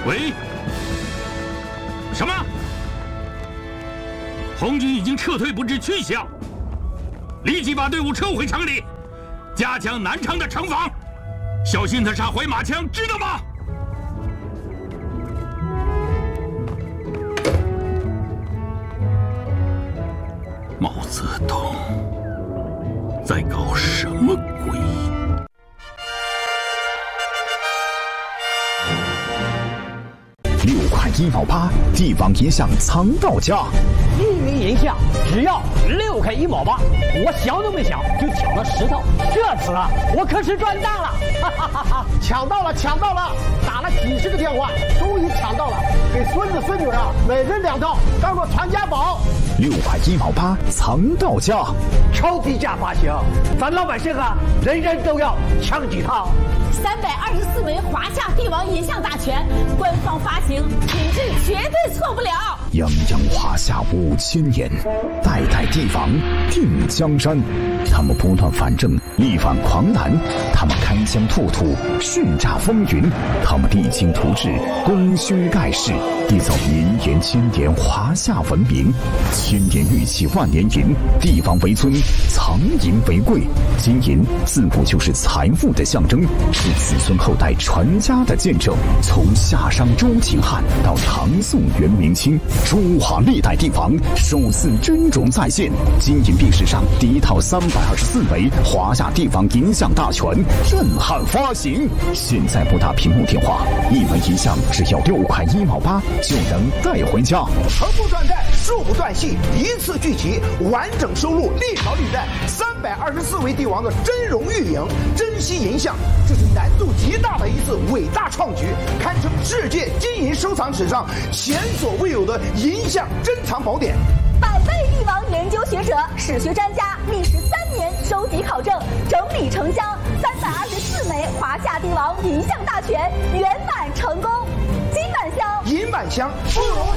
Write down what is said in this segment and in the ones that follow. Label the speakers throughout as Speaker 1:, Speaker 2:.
Speaker 1: 喂，什么？红军已经撤退不知去向，立即把队伍撤回城里，加强南城的城防，小心他杀回马枪，知道吗？毛泽东在搞什么鬼？
Speaker 2: 1毛8，地方银项藏到家。
Speaker 3: 1枚银项只要6块1毛8，我想都没想就抢了10套，这次啊，我可是赚大了！哈哈哈哈！
Speaker 4: 抢到了，抢到了！打了几10个电话，终于抢到了，给孙子孙女啊，每人2套，当做传家宝。
Speaker 2: 6块1毛8，藏到家。
Speaker 3: 超低价发行，咱老百姓啊，人人都要抢几套。
Speaker 5: 324枚华夏帝王银像大全，官方发行，品质绝对错不了。
Speaker 2: 泱泱华夏5000年，代代帝王定江山。他们不断反正，力挽狂澜；他们开疆拓土，叱咤风云；他们励精图治，功勋盖世，缔造绵延千年华夏文明。千年玉器万年银，帝王为尊，藏银为贵。金银自古就是财富的象征，是子孙后代传家的见证。从夏商周秦汉到唐宋元明清，中华历代帝王首次真容再现。金银币史上第一套324枚华夏帝王银像大全震撼发行。现在拨打屏幕电话，1枚银像只要6块1毛8就能带回家。
Speaker 4: 横不断代，竖不断续，一次聚齐，完整收录历朝历代324位帝王的真容玉影、珍稀银像，这是难度极大的一次伟大创举，堪称世界金银收藏史上前所未有的银像珍藏宝典。
Speaker 5: 百位帝王研究学者、史学专家历时3年收集考证，整理成箱324枚华夏帝王银像大全，圆满成功。金满箱、
Speaker 4: 银满箱，不如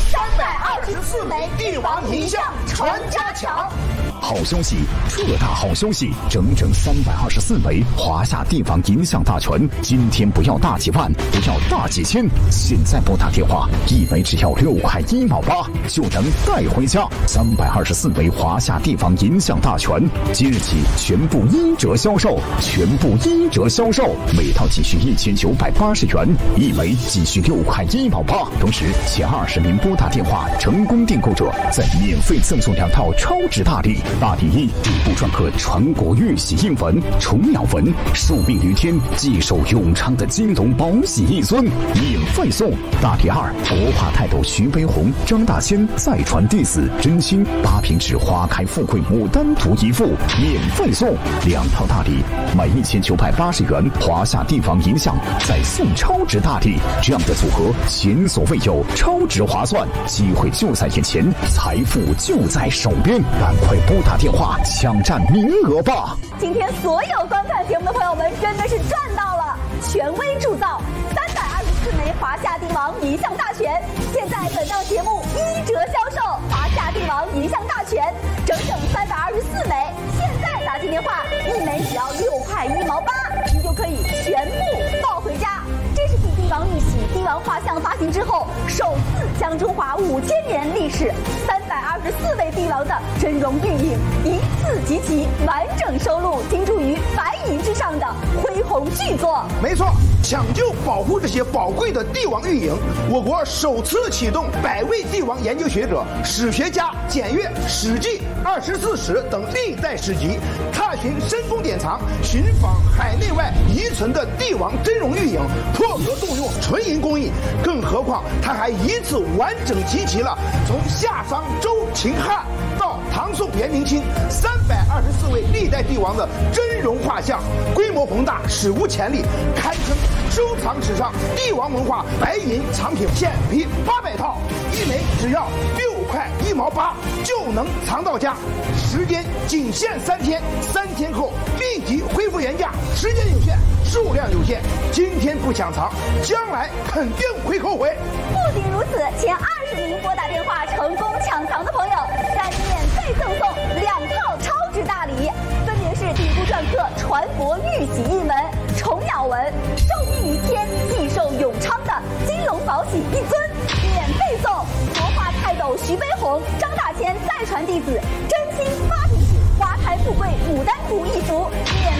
Speaker 4: 324枚帝王银像传家强。
Speaker 2: 好消息，特大好消息！整整324枚华夏帝王银像大全，今天不要大几万，不要大几千，现在拨打电话，1枚只要6块1毛8就能带回家。324枚华夏帝王银像大全，即日起全部1折销售，全部1折销售，每套仅需1980元，1枚仅需6块1毛8。同时，前20名拨打电话成功订购者，再免费赠送2套超值大礼。大礼1，底部篆刻传国玉玺印文、虫鸟纹，受命于天，既寿永昌的金龙宝玺1尊，免费送。大礼2，国画泰斗徐悲鸿、张大千再传弟子真卿8平纸花开富贵牡丹图1幅，免费送。2套大礼，买1980元华夏帝王银像，再送超值大礼，这样的组合前所未有，超值划算，机会就在眼前，财富就在手边，赶快拨打电话抢占名额吧！
Speaker 5: 今天所有观看节目的朋友们真的是赚到了！权威铸造324枚华夏帝王银像大全，现在本档节目1折销售华夏帝王银像大全，整整324枚。现在打进电话，1枚只要6块1毛8，您就可以全部抱回家。这是继帝王玉玺、帝王画像发行之后，首次将中华5000年历史324位帝王的真容玉影一次集齐，完整收录，精注于白银之上的恢宏巨作。
Speaker 4: 没错，抢救保护这些宝贵的帝王玉影，我国首次启动100位帝王研究学者、史学家检阅《史记》《24史》等历代史籍，踏寻深宫典藏，寻访海内外遗存的帝王真容玉影，破格动用纯银工艺。更何况，它还一次完整集齐了从夏商周秦汉到唐宋元明清324位历代帝王的真容画像，规模宏大，史无前例，堪称收藏史上帝王文化白银藏品，现批800套，1枚只要6块1毛8就能藏到家。时间仅限3天，3天后立即恢复原价，时间有限，数量有限，今天不抢藏，将来肯定会后悔。
Speaker 5: 不仅如此，前20名拨打电话成功抢藏的朋友，让你免费赠送2套超值大礼，分别是底部篆刻传国玉玺印文、虫鸟纹，受命于天，既寿永昌的金龙宝玺同，张大千再传弟子，真心发。